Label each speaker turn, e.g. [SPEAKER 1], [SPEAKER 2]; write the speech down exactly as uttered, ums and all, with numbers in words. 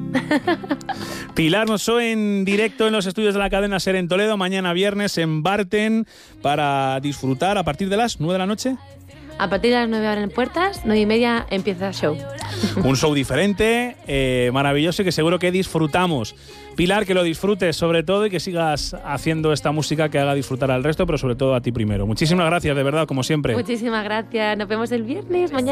[SPEAKER 1] Pilar Mosó en directo en los estudios de la cadena SER en Toledo, mañana viernes en Barten, para disfrutar a partir de las nueve de la noche.
[SPEAKER 2] A partir de las nueve abren puertas, nueve y media empieza el show.
[SPEAKER 1] Un show diferente, eh, maravilloso y que seguro que disfrutamos. Pilar, que lo disfrutes sobre todo y que sigas haciendo esta música que haga disfrutar al resto, pero sobre todo a ti primero. Muchísimas gracias, de verdad, como siempre.
[SPEAKER 2] Muchísimas gracias. Nos vemos el viernes, mañana.